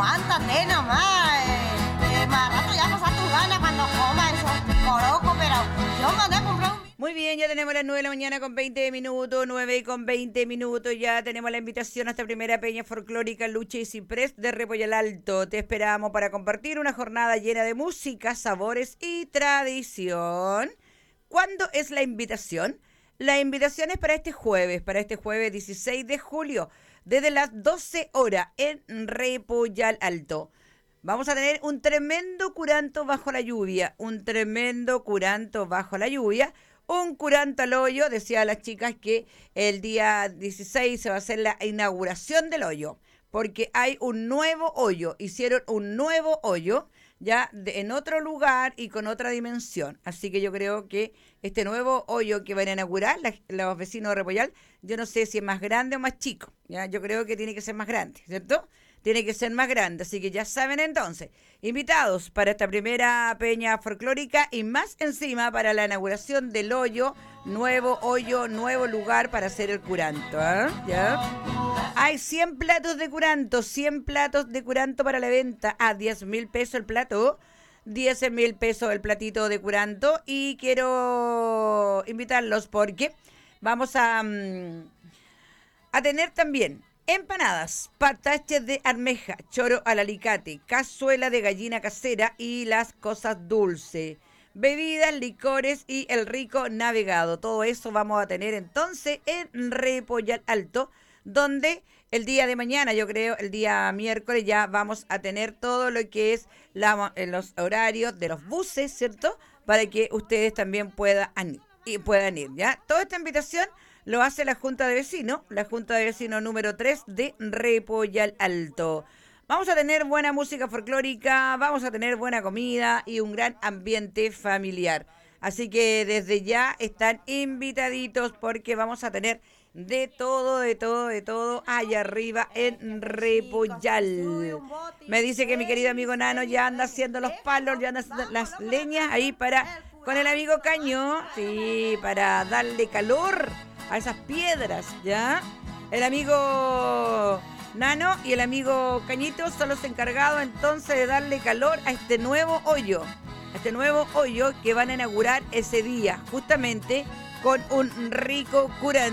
aguántate nomás. Más rato ya pasas tus ganas cuando comas esos corocos, pero yo mandé a comprar un... Muy bien, ya tenemos las 9 de la mañana con 20 minutos, 9 con 20 minutos, ya tenemos la invitación a esta primera peña folclórica Lucha y Ciprés de Repollo Alto. Te esperamos para compartir una jornada llena de música, sabores y tradición. ¿Cuándo es la invitación? La invitación es para este jueves 16 de julio, desde las 12 horas en Repollo Alto. Vamos a tener un tremendo curanto bajo la lluvia, un curanto al hoyo. Decía a las chicas que el día 16 se va a hacer la inauguración del hoyo, porque hay un nuevo hoyo, hicieron un nuevo hoyo ya en otro lugar y con otra dimensión. Así que yo creo que este nuevo hoyo que van a inaugurar los vecinos de Repollal, yo no sé si es más grande o más chico, ¿ya? Yo creo que tiene que ser más grande, ¿cierto? Tiene que ser más grande, así que ya saben entonces, invitados para esta primera peña folclórica y más encima para la inauguración del hoyo, nuevo lugar para hacer el curanto, ¿eh? ¿Ya? Hay 100 platos de curanto para la venta a 10.000 pesos el plato, 10.000 pesos el platito de curanto, y quiero invitarlos porque vamos a tener también empanadas, pataches de almeja, choro al alicate, cazuela de gallina casera y las cosas dulces, bebidas, licores y el rico navegado. Todo eso vamos a tener entonces en Repollo Alto, donde el día de mañana, yo creo, el día miércoles ya vamos a tener todo lo que es los horarios de los buses, ¿cierto? Para que ustedes también puedan ir, ¿ya? Toda esta invitación lo hace la Junta de Vecinos número 3 de Repollo Alto. Vamos a tener buena música folclórica, vamos a tener buena comida y un gran ambiente familiar. Así que desde ya están invitaditos porque vamos a tener de todo allá arriba en Repollal. Me dice que mi querido amigo Nano ya anda haciendo los palos, ya anda haciendo las leñas ahí con el amigo Caño, sí, para darle calor a esas piedras, ¿ya? El amigo Nano y el amigo Cañito son los encargados entonces de darle calor a este nuevo hoyo que van a inaugurar ese día, justamente con un rico curante.